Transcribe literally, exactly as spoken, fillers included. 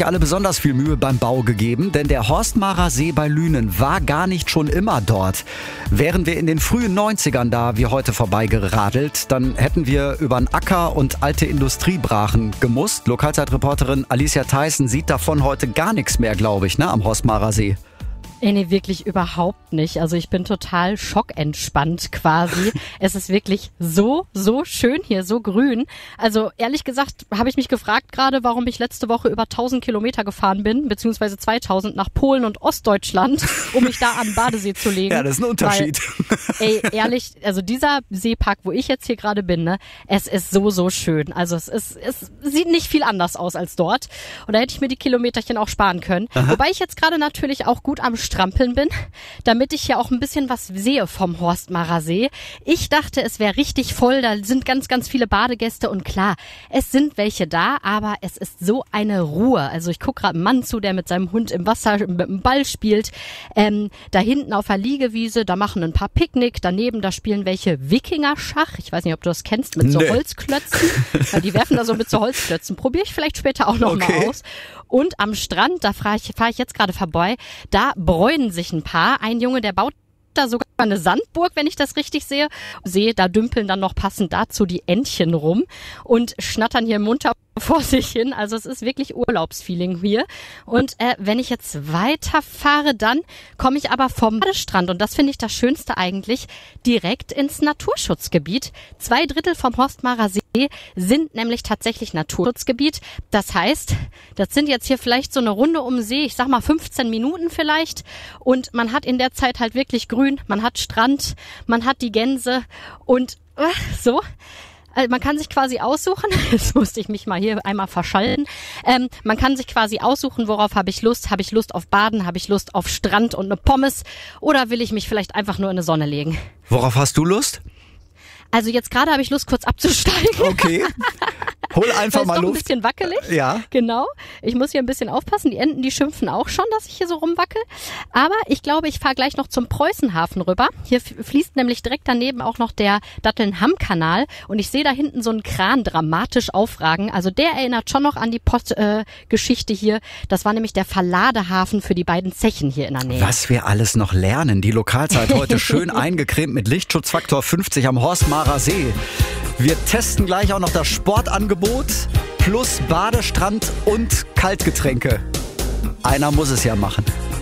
sich alle besonders viel Mühe beim Bau gegeben, denn der Horstmarer See bei Lünen war gar nicht schon immer dort. Wären wir in den frühen neunzigern da wie heute vorbeigeradelt, dann hätten wir über einen Acker und alte Industriebrachen gemusst. Lokalzeitreporterin Alicia Theissen sieht davon heute gar nichts mehr, glaube ich, ne, am Horstmarer See. Nee, wirklich überhaupt nicht. Also ich bin total schockentspannt quasi. Es ist wirklich so, so schön hier, so grün. Also ehrlich gesagt habe ich mich gefragt gerade, warum ich letzte Woche über tausend Kilometer gefahren bin, beziehungsweise zweitausend nach Polen und Ostdeutschland, um mich da an den Badesee zu legen. Ja, das ist ein Unterschied. Weil, ey, ehrlich, also dieser Seepark, wo ich jetzt hier gerade bin, ne, es ist so, so schön. Also es ist, es sieht nicht viel anders aus als dort. Und da hätte ich mir die Kilometerchen auch sparen können. Aha. Wobei ich jetzt gerade natürlich auch gut am Strampeln bin, damit ich hier auch ein bisschen was sehe vom Horstmarer See. Ich dachte, es wäre richtig voll, da sind ganz, ganz viele Badegäste und klar, es sind welche da, aber es ist so eine Ruhe. Also ich gucke gerade einen Mann zu, der mit seinem Hund im Wasser mit dem Ball spielt. Ähm, da hinten auf der Liegewiese, da machen ein paar Picknick, daneben, da spielen welche Wikinger-Schach. Ich weiß nicht, ob du das kennst, mit so nee. Holzklötzen. Ja, die werfen da so mit so Holzklötzen. Probiere ich vielleicht später auch noch okay. mal aus. Und am Strand, da fahre ich, fahr ich jetzt gerade vorbei, da bräunen sich ein paar. Ein Junge, der baut da sogar eine Sandburg, wenn ich das richtig sehe. Sehe, da dümpeln dann noch passend dazu die Entchen rum und schnattern hier munter vor sich hin. Also es ist wirklich Urlaubsfeeling hier. Und äh, wenn ich jetzt weiterfahre, dann komme ich aber vom Badestrand. Und das finde ich das Schönste eigentlich, direkt ins Naturschutzgebiet. Zwei Drittel vom Horstmarer See sind nämlich tatsächlich Naturschutzgebiet. Das heißt, das sind jetzt hier vielleicht so eine Runde um den See, ich sag mal fünfzehn Minuten vielleicht. Und man hat in der Zeit halt wirklich Grün, man hat Strand, man hat die Gänse und äh, so. Also man kann sich quasi aussuchen, jetzt musste ich mich mal hier einmal verschalten, ähm, man kann sich quasi aussuchen, worauf habe ich Lust, habe ich Lust auf Baden, habe ich Lust auf Strand und eine Pommes oder will ich mich vielleicht einfach nur in die Sonne legen. Worauf hast du Lust? Also jetzt gerade habe ich Lust, kurz abzusteigen. Okay. Hol einfach mal Luft. Ist doch ein bisschen wackelig. Ja. Genau. Ich muss hier ein bisschen aufpassen. Die Enten, die schimpfen auch schon, dass ich hier so rumwackel. Aber ich glaube, ich fahre gleich noch zum Preußenhafen rüber. Hier fließt nämlich direkt daneben auch noch der Datteln-Hamm-Kanal. Und ich sehe da hinten so einen Kran dramatisch aufragen. Also der erinnert schon noch an die Pott-Geschichte äh, hier. Das war nämlich der Verladehafen für die beiden Zechen hier in der Nähe. Was wir alles noch lernen. Die Lokalzeit heute schön eingecremt mit Lichtschutzfaktor fünfzig am Horstmarer See. Wir testen gleich auch noch das Sportangebot plus Badestrand und Kaltgetränke. Einer muss es ja machen.